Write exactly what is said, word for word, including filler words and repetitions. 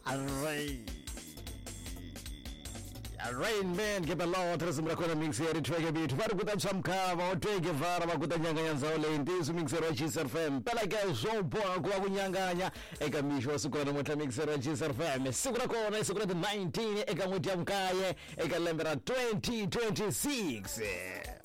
Array. Rain Man ke balo trazumra kona mixer twege beat varu kutamshamka twege vara bakutanyanganya ole ndizo mixer wa G S F M pela ke zombo kwa kunyanganya eka misho sukona mota mixer wa G S F M sukura kona sukura nineteen eka mutia mkaye eka lembera twenty twenty-six